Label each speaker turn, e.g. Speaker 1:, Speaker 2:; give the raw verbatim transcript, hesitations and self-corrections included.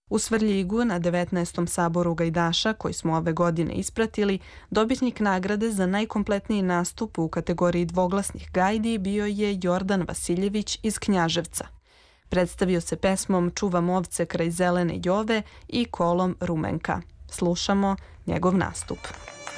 Speaker 1: U Svrljigu na devetnaestom saboru gajdaša koji smo ove godine ispratili, dobitnik nagrade za najkompletniji nastup u kategoriji dvoglasnih gajdi bio je Jordan Vasiljević iz Knjaževca. Predstavio se pesmom Čuvam ovce kraj zelene jove i kolom Rumenka. Slušamo njegov nastup.